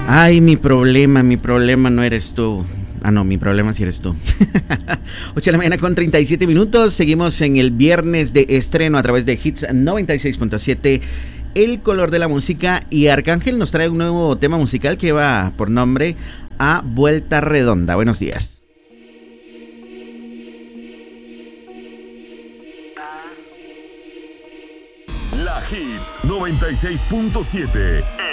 Ay, mi problema no eres tú. Ah, no, mi problema sí eres tú. 8 de la mañana con 37 minutos. Seguimos en el viernes de estreno a través de Hits 96.7, El Color de la Música. Y Arcángel nos trae un nuevo tema musical que va por nombre A Vuelta Redonda. Buenos días. La Hits 96.7,